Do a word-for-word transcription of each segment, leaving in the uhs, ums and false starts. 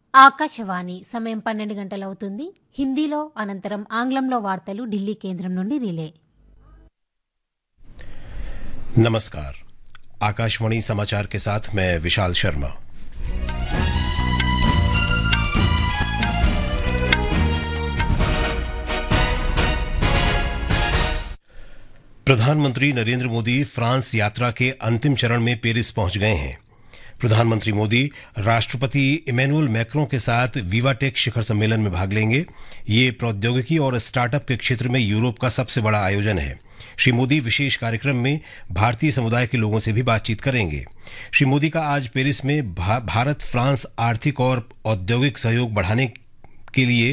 ఆకాశవాణి సమయం పన్నెండు గంటలవుతుంది. హిందీలో అనంతరం ఆంగ్లంలో వార్తలు ఢిల్లీ కేంద్రం నుండి రిలే. नमस्कार, आकाशवाणी समाचार के साथ मैं विशाल शर्मा। प्रधानमंत्री नरेंद्र मोदी फ्रांस यात्रा के अंतिम चरण में पेरिस पहुंच गए हैं। प्रधानमंत्री मोदी राष्ट्रपति इमैनुअल मैक्रों के साथ विवाटेक शिखर सम्मेलन में भाग लेंगे। ये प्रौद्योगिकी और स्टार्टअप के क्षेत्र में यूरोप का सबसे बड़ा आयोजन है। श्री मोदी विशेष कार्यक्रम में भारतीय समुदाय के लोगों से भी बातचीत करेंगे। श्री मोदी का आज पेरिस में भा, भारत फ्रांस आर्थिक और औद्योगिक सहयोग बढ़ाने के लिए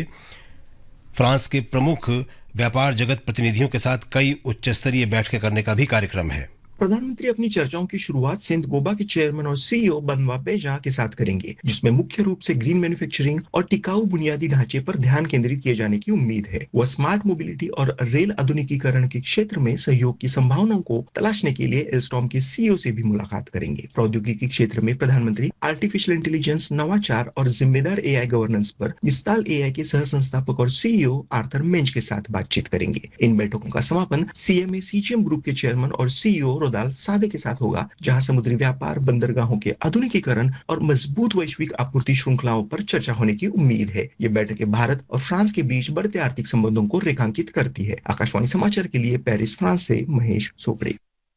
फ्रांस के प्रमुख व्यापार जगत प्रतिनिधियों के साथ कई उच्च स्तरीय बैठकें करने का भी कार्यक्रम है। प्रधानमंत्री अपनी चर्चाओं की शुरुआत सेंट गोबा के चेयरमैन और सीईओ बनवा बेजा के साथ करेंगे, जिसमें मुख्य रूप से ग्रीन मैन्युफैक्चरिंग और टिकाऊ बुनियादी ढांचे पर ध्यान केंद्रित किए जाने की उम्मीद है। वह स्मार्ट मोबिलिटी और रेल आधुनिकीकरण के क्षेत्र में सहयोग की संभावनाओं को तलाशने के लिए एल्स्टॉम के सीईओ से भी मुलाकात करेंगे। प्रौद्योगिकी क्षेत्र में प्रधानमंत्री आर्टिफिशियल इंटेलिजेंस, नवाचार और जिम्मेदार एआई गवर्नेंस पर विस्ताल एआई के सह संस्थापक और सीईओ आर्थर मेंज के साथ बातचीत करेंगे। इन बैठकों का समापन सीएमए सीजीएम ग्रुप के चेयरमैन और सीईओ रोदाल सादे के साथ होगा, जहां समुद्री व्यापार, बंदरगाहों के आधुनिकीकरण और मजबूत वैश्विक आपूर्ति श्रृंखलाओं पर चर्चा होने की उम्मीद है। ये बैठकें भारत और फ्रांस के बीच बढ़ते आर्थिक संबंधों को रेखांकित करती है। आकाशवाणी समाचार के लिए पेरिस, फ्रांस से महेश सोपड़े।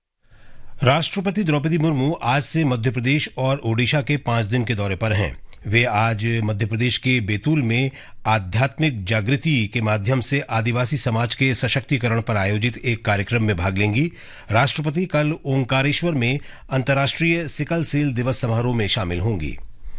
राष्ट्रपति द्रौपदी मुर्मू आज से मध्य प्रदेश और ओडिशा के पांच दिन के दौरे पर हैं। वे आज मध्य प्रदेश के बैतूल में आध्यात्मिक जागृति के माध्यम से आदिवासी समाज के सशक्तिकरण पर आयोजित एक कार्यक्रम में भाग लेंगी। राष्ट्रपति कल ओंकारेश्वर में अंतर्राष्ट्रीय सिकल सेल दिवस समारोह में शामिल होंगी।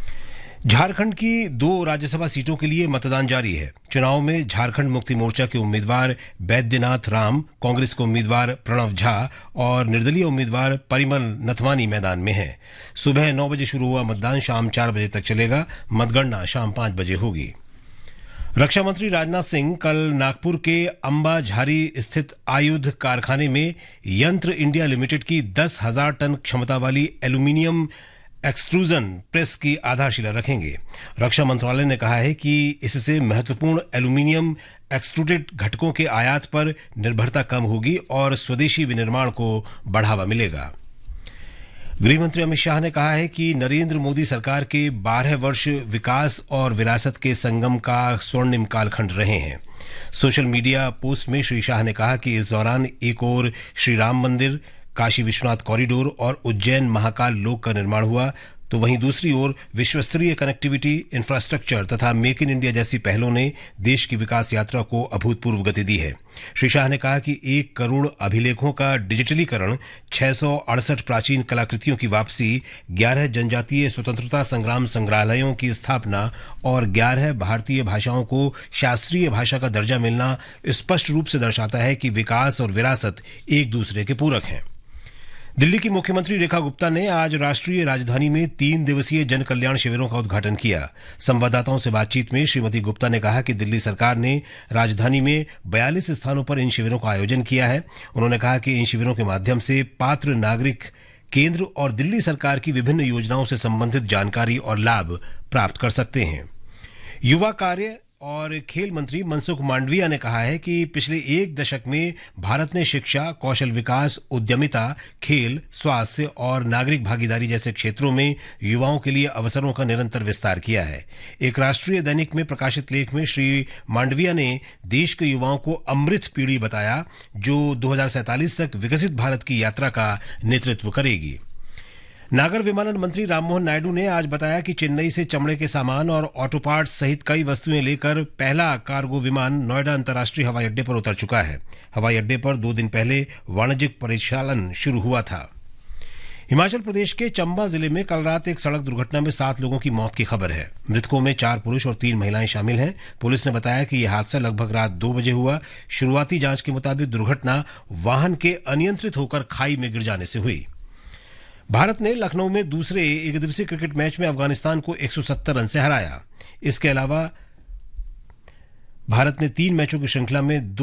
झारखंड की दो राज्यसभा सीटों के लिए मतदान जारी है। चुनाव में झारखंड मुक्ति मोर्चा के उम्मीदवार बैद्यनाथ राम, कांग्रेस के उम्मीदवार प्रणव झा और निर्दलीय उम्मीदवार परिमल नथवानी मैदान में हैं। सुबह नौ बजे शुरू हुआ मतदान शाम चार बजे तक चलेगा। मतगणना शाम पांच बजे होगी। रक्षा मंत्री राजनाथ सिंह कल नागपुर के अंबाझारी स्थित आयुध कारखाने में यंत्र इंडिया लिमिटेड की दस हजार टन क्षमता वाली एल्यूमीनियम एक्सट्रूजन प्रेस की आधारशिला रखेंगे। रक्षा मंत्रालय ने कहा है कि इससे महत्वपूर्ण एल्यूमीनियम एक्सट्रूडेड घटकों के आयात पर निर्भरता कम होगी और स्वदेशी विनिर्माण को बढ़ावा मिलेगा। गृहमंत्री अमित शाह ने कहा है कि नरेंद्र मोदी सरकार के बारह वर्ष विकास और विरासत के संगम का स्वर्णिम कालखंड रहे हैं। सोशल मीडिया पोस्ट में श्री शाह ने कहा कि इस दौरान एक ओर श्री राम मंदिर, काशी विश्वनाथ कॉरिडोर और उज्जैन महाकाल लोक का निर्माण हुआ, तो वहीं दूसरी ओर विश्वस्तरीय कनेक्टिविटी, इंफ्रास्ट्रक्चर तथा मेक इन इंडिया जैसी पहलों ने देश की विकास यात्रा को अभूतपूर्व गति दी है। श्री शाह ने कहा कि एक करोड़ अभिलेखों का डिजिटलीकरण, छह सौ अड़सठ प्राचीन कलाकृतियों की वापसी, ग्यारह जनजातीय स्वतंत्रता संग्राम संग्रहालयों की स्थापना और ग्यारह भारतीय भाषाओं को शास्त्रीय भाषा का दर्जा मिलना स्पष्ट रूप से दर्शाता है कि विकास और विरासत एक दूसरे के पूरक हैं। दिल्ली की मुख्यमंत्री रेखा गुप्ता ने आज राष्ट्रीय राजधानी में तीन दिवसीय जन कल्याण शिविरों का उद्घाटन किया। संवाददाताओं से बातचीत में श्रीमती गुप्ता ने कहा कि दिल्ली सरकार ने राजधानी में बयालीस स्थानों पर इन शिविरों का आयोजन किया है। उन्होंने कहा कि इन शिविरों के माध्यम से पात्र नागरिक केंद्र और दिल्ली सरकार की विभिन्न योजनाओं से संबंधित जानकारी और लाभ प्राप्त कर सकते हैं। युवा कार्य और खेल मंत्री मनसुख मांडविया ने कहा है कि पिछले एक दशक में भारत ने शिक्षा, कौशल विकास, उद्यमिता, खेल, स्वास्थ्य और नागरिक भागीदारी जैसे क्षेत्रों में युवाओं के लिए अवसरों का निरंतर विस्तार किया है। एक राष्ट्रीय दैनिक में प्रकाशित लेख में श्री मांडविया ने देश के युवाओं को अमृत पीढ़ी बताया, जो दो हज़ार सैंतालीस तक विकसित भारत की यात्रा का नेतृत्व करेगी। नागर विमानन मंत्री राममोहन नायडू ने आज बताया कि चेन्नई से चमड़े के सामान और ऑटो पार्ट्स सहित कई वस्तुएं लेकर पहला कार्गो विमान नोएडा अंतर्राष्ट्रीय हवाई अड्डे पर उतर चुका है। हवाई अड्डे पर दो दिन पहले वाणिज्यिक परिचालन शुरू हुआ था। हिमाचल प्रदेश के चंबा जिले में कल रात एक सड़क दुर्घटना में सात लोगों की मौत की खबर है। मृतकों में चार पुरुष और तीन महिलाएं शामिल हैं। पुलिस ने बताया कि यह हादसा लगभग रात दो बजे हुआ। शुरुआती जांच के मुताबिक दुर्घटना वाहन के अनियंत्रित होकर खाई में गिर जाने से हुई। भारत ने लखनऊ में दूसरे एक दिवसीय क्रिकेट मैच में अफगानिस्तान को एक सौ सत्तर रन से हराया। इसके अलावा भारत ने तीन मैचों की श्रृंखला में दो